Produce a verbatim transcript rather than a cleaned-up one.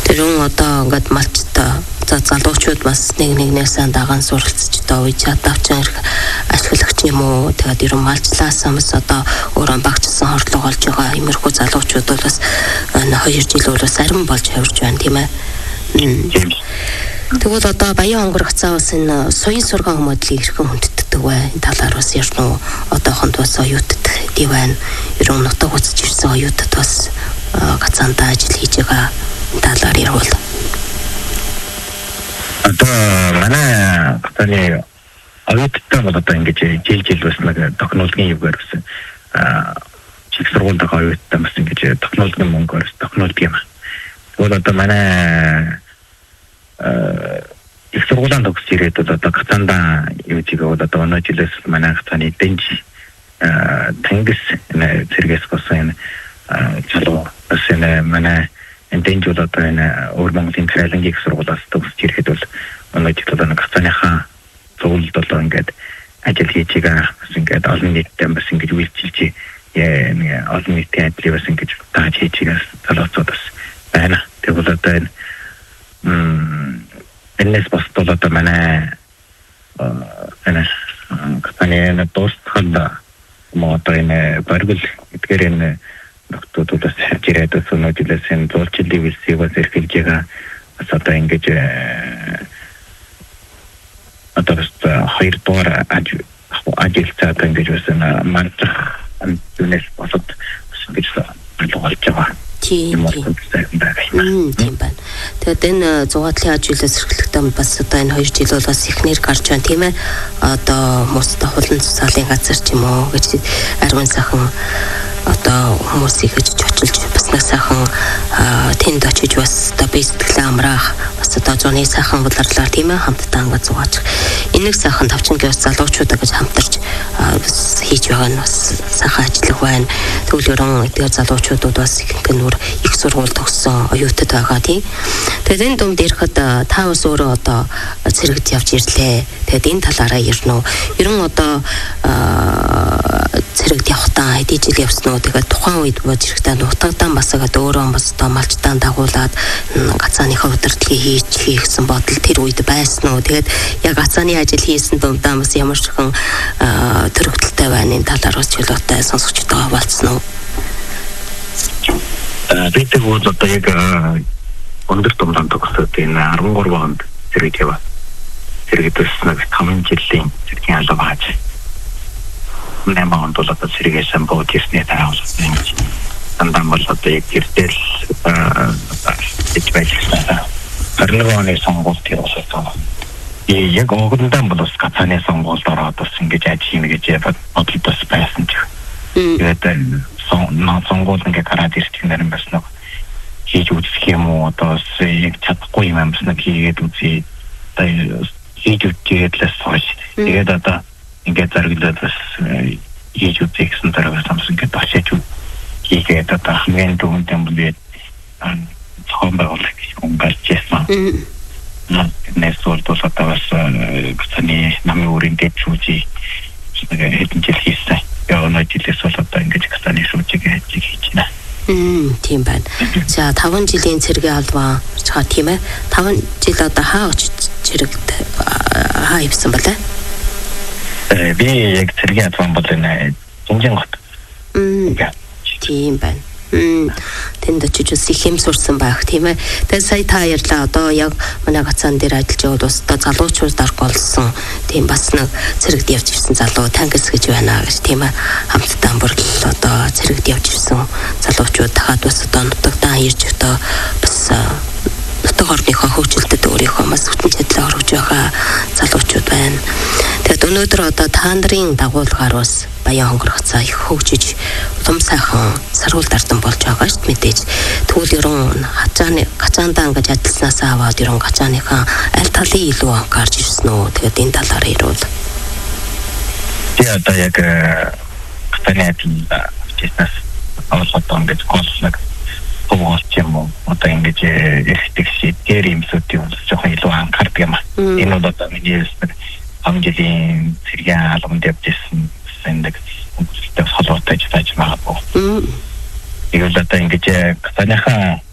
тэрэн одоо ингээд малчтай за залуучууд бас нэг нэгнээсээ дагаан суралцж одоо үе чадавч ашиглагч юм уу тэгээд ерөн малчлаас амс одоо өөрөө багчсан хордлого олж байгаа иймэрхүү залуучууд бол бас хоёр жил бол бас арим болж явж байна тийм ээ. Тэгвэл одоо Баян хонгорох цаавс энэ соён сургаан мөдлийг хэрхэн хүндэтдэг вэ? Энэ талаар бас ярина уу? Одоохонд бас оюутад диван ерөн нутаг уцж ирсэн оюутад бас гацаандаа ажил хийж байгаа талаар ярил. Одоо манай гацааны оюуттай бол одоо ингэж жил жил бас нэг технологийн югаар бас чих сургуульд байгаа оюуттай бас ингэж технологийн мөнгөөр технологи юм. Тэгвэл одоо манай их сургуулийн төгсөж ирээд одоо гацаандаа юу чигээ бол одоо өнөө жилээс манай гацааны дэнж тэнгис нэ зэрэгс госын чалуу бас энэ манай дэнж бол одоо энэ өөр Монголын Каралингийн их сургуулиас төгсөж ирэхэд бол өнөө жил одоо гацааныхаа зөвлөлд бол ингээд ажил хийж байгаа бас ингээд олон нийтэд бас ингэж үйлчилж яа олон нийтийн ажлыг бас ингэж тааж хийж байгаа залуучууд бас байна. Тэгвэл одоо энэ энэс бас одоо манай энэ компани достханда мото энэ баргал эдгээр энэ нөхдүүдээс харж ирээд өнөө жилээс энэ зурчлалын вилсийг бас эрхэлж байгаа бас одоо ингэж одоо бас хоёр дугаар ажилтнаа ингэж бас манчах энэс бас ингэж болж байгаа. Тийм тийм байна. Тэгээд энэ зугаатлын ажлаас эрхлэхдээ бас одоо энэ хоёр жил бол бас ихнэр гарч байна тийм ээ. Одоо хүмүүст хулан цуцаалын газар ч юм уу гэж арван сайхан одоо хүмүүсийг гэж очилж бас нэг сайхан тэнд очиж бас одоо би сэтгэлээ амраах бас одоо зуны сайхан боларлаар тийм ээ хамтдаа ингээд зугаач. Энийг сайхан тавчингийн залуучуудаа гэж хамтарч хийж байгаа нь бас сайхан ажиллах байна. Тэгвэл ерөн эдгээр залуучуудад бас их нөр их сургууль төгссөн оюутад байгаа тийм. Тэгээд энэ дунд ирэхэд та бас өөрөө одоо цэрэгт явж ирлээ. Тэгээд энэ талаараа ярина уу? Ерөн одоо цэрэгт явахтаа хэдий жил явсан уу? Тэгээд тухайн үед бож ирэхдээ нутагдан бас тэгээд өөрөө бас одоо малчтаан дагуулад гацааныхаа удирдлагыг хийж хийгсэн бодол тэр үед байсан уу? Тэгээд яг гацааны ажил хийсэн дундаа бас ямар ч хэн төрөгдөлтэй байна энэ талаар бас чөлөөтэй сонсогчдоо хаваалцсан уу? Бид тэгвэл одоо яг өндөр томдон төгсөөд энэ арван гурван онд зэрэг яваа. Зэрэгдээс нэг таван жилийн зэргийн алба хааж. Нэмэнд бол одоо зэрэгэсэн бод ирснээр таавсан юм чи. Дандаа бол одоо яг гэртэл гэж байсан. Харнагооны сонгуульд явуулсан. И яг өгдөнтэй бол бас гацааны сонгуульд ороод бас ингэж ажил хийнэ гэж бодлоос байсан ч. Тэгээд сонгуульд ингээ гараад ирэх юм бас нэг хийж үзэх юм уу одоо яг чадахгүй юм амс нэг хийгээд үзье. Одоо хийж үзээд л сууж. Тэгээд одоо ингээ заргалаад бас хийж үзэх гэсэн дараа бас ингээ бачаач хийгээд одоо хамгийн дүүнд юм бид цаан байгуулах юм гарч ирсэн. Нэсвол бол одоо бас гацааны намын өрийн дэд шүүжи хэдэн жил хийсэн. Яг өнөө жилээс бол одоо ингээ гацааны шүүжиг хийж байна. Мм тийм байна. За таван жилийн цэргийн албаа чаа тийм ээ. таван жил одоо хаа очиж цэрэгт хаа ивсэн балай? Э би яг цэргийн албаа бол энэ Зинжингот. Мм тийм байна. Мм тэнд очиж ус их юм сурсан байх тийм ээ. Тэгээ сая та ярьлаа одоо яг манай гацаан дээр ажиллаж яваад бас одоо залуучууд арга болсон тийм бас нэг цэрэгт явж ирсэн залуу тангис гэж байна гэж тийм ээ. Хамтдаа бүр л одоо цэрэгт явж ирсэн залуучууд дахиад бас одоо нутагтаа ирж одоо бас нутаг орныхоо хөгжилтэд өөрийнхөө бас хүчин чадлаа орж байгаа залуучууд байна. Тэгээд өнөөдөр одоо та нарын дагуулгаар бас Баян хонгорох цаа их хөгжиж улам сайхан саргуул дардан болж байгаа шүү дээ мэдээж. Тэгвэл ерөн хацааны гацаандаа ингэж ажилласнаас аваад ерөн гацааныхаа аль талын илүү анхаарч ирсэн үү? Тэгээд энэ талаар ярил. Тэгээ одоо яг гацааны ажилласнаас аваад ингэж голлог хөвгөлч юм уу? Одоо ингэж эрхтэг шийдгээр юмсуудын бол жоохон илүү анхаардаг юм аа. Энэ бол одоо миний амжилтын цэргийн албанд явжсэн сэндэг хүмүүстэй холбоотой ажиллаж байгаа. Мм. Игэл одоо ингэж гацааныхаа